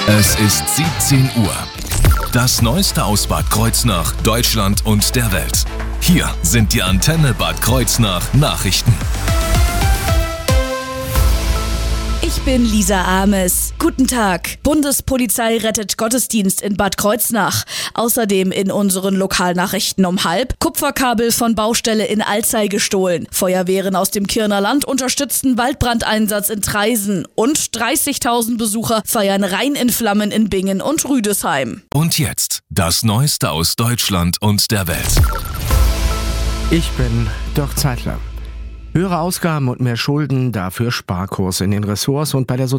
Es ist 17 Uhr. Das Neueste aus Bad Kreuznach, Deutschland und der Welt. Hier sind die Antenne Bad Kreuznach Nachrichten. Ich bin Lisa Ames. Guten Tag. Bundespolizei rettet Gottesdienst in Bad Kreuznach. Außerdem in unseren Lokalnachrichten um 12:30 Kupferkabel von Baustelle in Alzey gestohlen. Feuerwehren aus dem Kirner Land unterstützten Waldbrandeinsatz in Traisen. Und 30.000 Besucher feiern Rhein in Flammen in Bingen und Rüdesheim. Und jetzt das Neueste aus Deutschland und der Welt. Ich bin Dirk Zeitler. Höhere Ausgaben und mehr Schulden, dafür Sparkurs in den Ressorts und bei der